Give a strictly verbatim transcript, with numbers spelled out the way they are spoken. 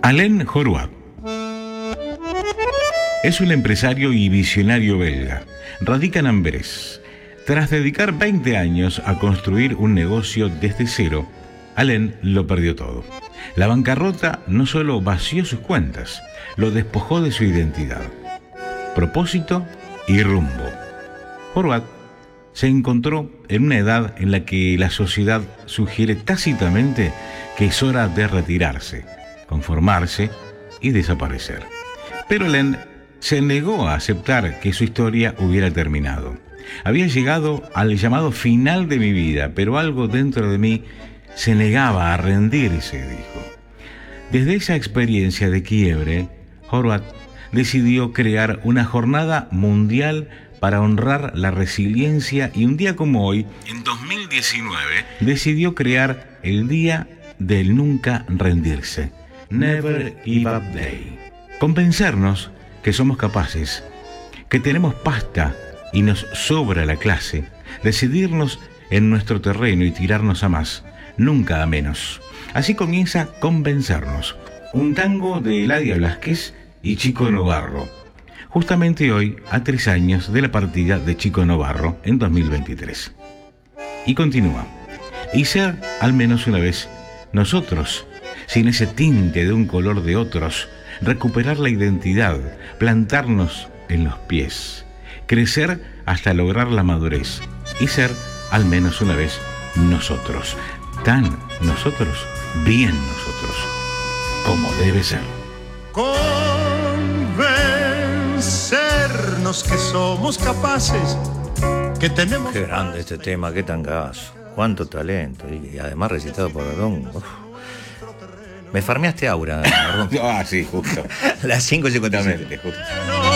Alain Joruat es un empresario y visionario belga. Radica en Amberes. Tras dedicar veinte años a construir un negocio desde cero, Alain lo perdió todo. La bancarrota no solo vació sus cuentas, lo despojó de su identidad, propósito y rumbo. Joruat se encontró en una edad en la que la sociedad sugiere tácitamente que es hora de retirarse, conformarse y desaparecer. Pero Alain se negó a aceptar que su historia hubiera terminado. Había llegado al llamado final de mi vida, pero algo dentro de mí se negaba a rendirse, dijo. Desde esa experiencia de quiebre, Joruat decidió crear una jornada mundial para honrar la resiliencia y un día como hoy, en dos mil diecinueve, decidió crear el Día del Nunca Rendirse, Never Give Up Day. Convencernos que somos capaces, que tenemos pasta y nos sobra la clase, decidirnos en nuestro terreno y tirarnos a más, nunca a menos. Así comienza Convencernos, un tango de Eladia Blasquez y Chico Novarro, justamente hoy a tres años de la partida de Chico Novarro en dos mil veintitrés. Y continúa, y ser al menos una vez nosotros, sin ese tinte de un color de otros, recuperar la identidad, plantarnos en los pies, crecer hasta lograr la madurez y ser al menos una vez nosotros, tan nosotros, bien nosotros, como debe ser. Convencernos que somos capaces, que tenemos... Qué grande este tema, qué tangazo, cuánto talento, y además recitado por Ardón. Uf. Me farmeaste aura, Ardón. Ah, sí, justo. Las cinco cincuenta y siete, justo.